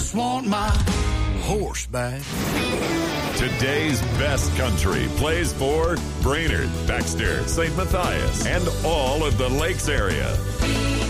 just want my horse back. Today's best country plays for Brainerd, Baxter, St. Matthias, and all of the Lakes area.